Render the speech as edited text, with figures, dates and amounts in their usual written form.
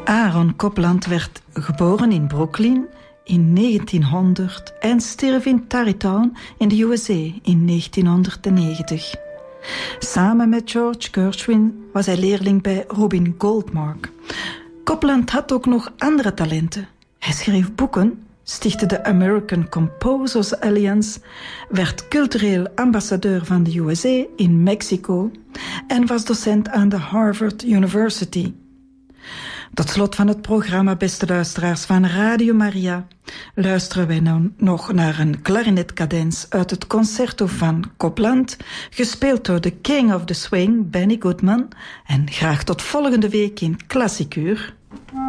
Aaron Copland werd geboren in Brooklyn in 1900 en stierf in Tarrytown in de USA in 1990. Samen met George Gershwin was hij leerling bij Robin Goldmark. Copland had ook nog andere talenten. Hij schreef boeken, stichtte de American Composers Alliance, werd cultureel ambassadeur van de USA in Mexico en was docent aan de Harvard University. Tot slot van het programma, beste luisteraars van Radio Maria, luisteren wij nou nog naar een klarinetkadens uit het concerto van Copland, gespeeld door de King of the Swing, Benny Goodman, en graag tot volgende week in Klassieker.